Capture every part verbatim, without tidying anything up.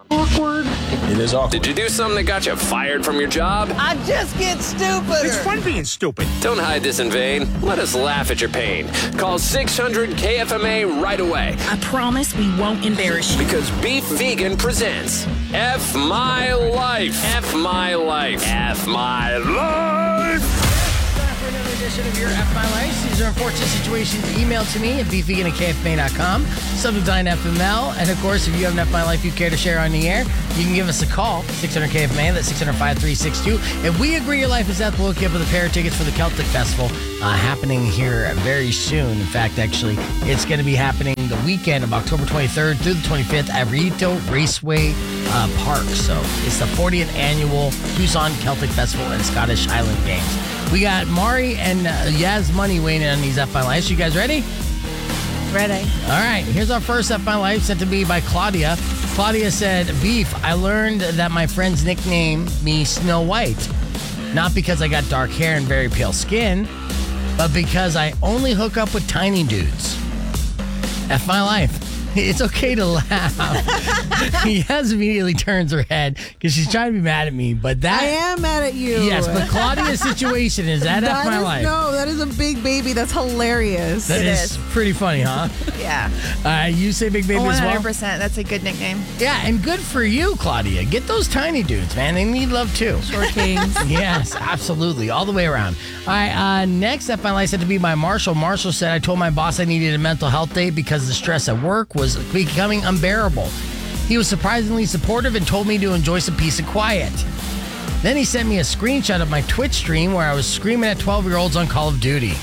Awkward. It is awkward. Did you do something that got you fired from your job? I just get stupider. It's fun being stupid. Don't hide this in vain. Let us laugh at your pain. Call six hundred K F M A right away. I promise we won't embarrass you. Because Beef Vegan presents F My Life. F My Life. F My Life. For another edition of your F My Life. These are unfortunate situations. Email to me at beef vegan at K F M A dot com. Subject line F M L. And of course, if you have an F My Life you care to share on the air, you can give us a call. six hundred K F M A. That's six hundred, five three six two. If we agree your life is death, we'll hook you up with a pair of tickets for the Celtic Festival uh, happening here very soon. In fact, actually, it's going to be happening the weekend of October twenty-third through the twenty-fifth at Rito Raceway uh, Park. So it's the fortieth annual Tucson Celtic Festival and Scottish Highland Games. We got Mari and uh, Yaz Money weighing in on these F My Lives. You guys ready? Ready. All right. Here's our first F My Life sent to me by Claudia. Claudia said, Beef, I learned that my friends nickname me Snow White. Not because I got dark hair and very pale skin, but because I only hook up with tiny dudes. F My Life. It's okay to laugh. Yaz immediately turns her head because she's trying to be mad at me, but that... I am mad at you. Yes, but Claudia's situation is that, that F My is, Life. No, that is a big baby. That's hilarious. That It is, is. pretty funny, huh? Yeah. All right, you say big baby as one hundred well? percent. That's a good nickname. Yeah, and good for you, Claudia. Get those tiny dudes, man. They need love, too. Short kings. Yes, absolutely. All the way around. All right, uh, next F My Life said to be by Marshall. Marshall said, I told my boss I needed a mental health day because the stress at work was becoming unbearable. He was surprisingly supportive and told me to enjoy some peace and quiet. Then he sent me a screenshot of my Twitch stream where I was screaming at twelve-year-olds on Call of Duty.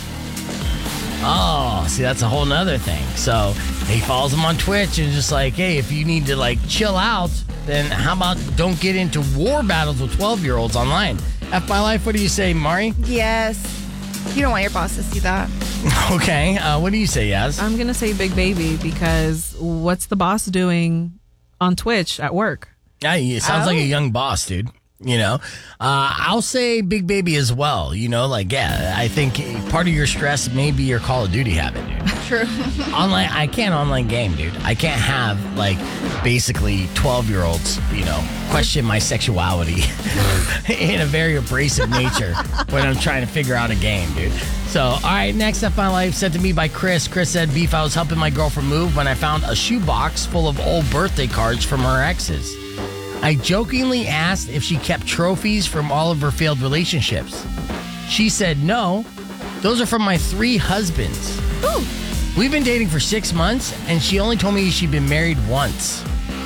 Oh, see, that's a whole nother thing. So he follows him on Twitch and just like, hey, if you need to like chill out, then how about don't get into war battles with twelve-year-olds online? F My Life, what do you say, Mari? Yes. You don't want your boss to see that. Okay, uh, what do you say, Yaz? I'm going to say big baby because what's the boss doing on Twitch at work? Yeah, it sounds Oh. like a young boss, dude. You know, uh, I'll say big baby as well. You know, like, yeah, I think part of your stress may be your Call of Duty habit, dude. True. Online, I can't online game, dude. I can't have, like, basically twelve-year-olds, you know, question my sexuality in a very abrasive nature when I'm trying to figure out a game, dude. So, all right, next up on life sent to me by Chris. Chris said, Beef, I was helping my girlfriend move when I found a shoebox full of old birthday cards from her exes. I jokingly asked if she kept trophies from all of her failed relationships. She said, no, those are from my three husbands. Ooh. We've been dating for six months, and she only told me she'd been married once.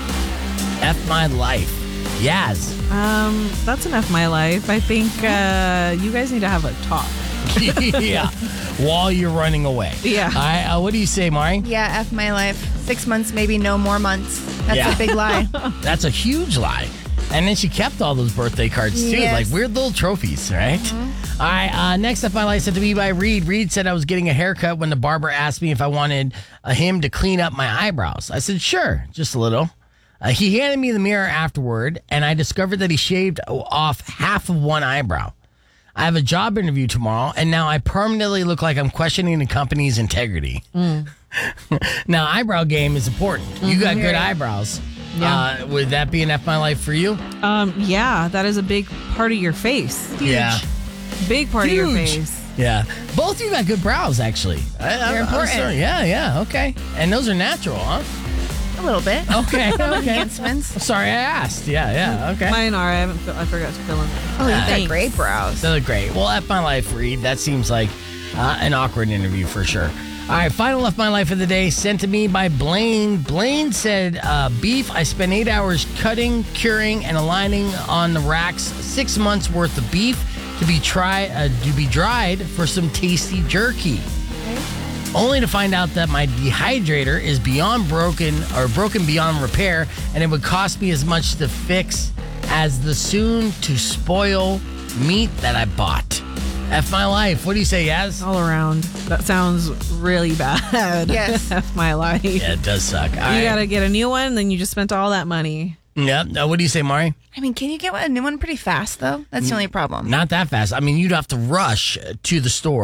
F My Life. Yaz. Um, that's an F My Life. I think uh, you guys need to have a talk. Yeah. While you're running away. Yeah. All right, uh, what do you say, Mari? Yeah, F my life. Six months, maybe no more months. That's Yeah. a big lie. That's a huge lie. And then she kept all those birthday cards, too. Yes. Like weird little trophies, right? Mm-hmm. All right, uh, next up, my life said to me by Reed. Reed said I was getting a haircut when the barber asked me if I wanted uh, him to clean up my eyebrows. I said, sure, just a little. Uh, he handed me the mirror afterward, and I discovered that he shaved off half of one eyebrow. I have a job interview tomorrow, and now I permanently look like I'm questioning the company's integrity. Mm. Now, eyebrow game is important. You got good eyebrows. Yeah. Uh, would that be an F My Life for you? Um, yeah, that is a big part of your face. Huge. Yeah. Big part Huge. of your face. Yeah. Both of you got good brows, actually. I, They're important. yeah, yeah, okay. And those are natural, huh? A little bit. Okay, okay. Enhancements. Sorry, I asked. Yeah, yeah, okay. Mine are. I haven't. I forgot to fill in. Oh, you got Thanks. great brows. They look great. Well, F My Life, Reed. That seems like uh, an awkward interview for sure. All right, final F My Life of the day sent to me by Blaine. Blaine said, uh, Beef, I spent eight hours cutting, curing, and aligning on the racks six months worth of beef to be try uh, to be dried for some tasty jerky. Only to find out that my dehydrator is beyond broken or broken beyond repair, and it would cost me as much to fix as the soon to spoil meat that I bought. F My Life. What do you say, Yaz? All around. That sounds really bad. Yes. F My Life. Yeah, it does suck. All You right. gotta get a new one, then you just spent all that money. Yep. Uh, what do you say, Mari? I mean, can you get a new one pretty fast, though? That's the only problem. Not that fast. I mean, you'd have to rush to the store,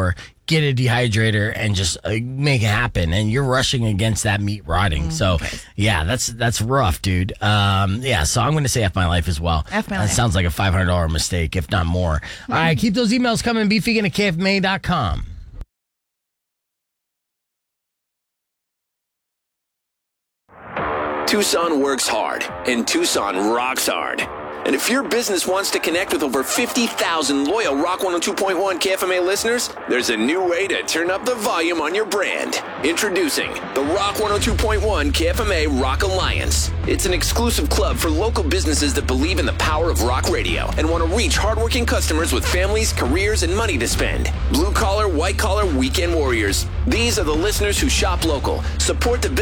get a dehydrator and just uh, make it happen. And you're rushing against that meat rotting. Mm, so, okay. yeah, that's that's rough, dude. Um, yeah, so I'm going to say F my life as well. F my that life. sounds like a five hundred dollars mistake, if not more. Mm-hmm. All right, keep those emails coming. Be vegan at K F M A dot com. Tucson works hard, and Tucson rocks hard. And if your business wants to connect with over fifty thousand loyal Rock one oh two point one K F M A listeners, there's a new way to turn up the volume on your brand. Introducing the Rock one oh two point one K F M A Rock Alliance. It's an exclusive club for local businesses that believe in the power of rock radio and want to reach hardworking customers with families, careers, and money to spend. Blue collar, white collar, weekend warriors. These are the listeners who shop local, support the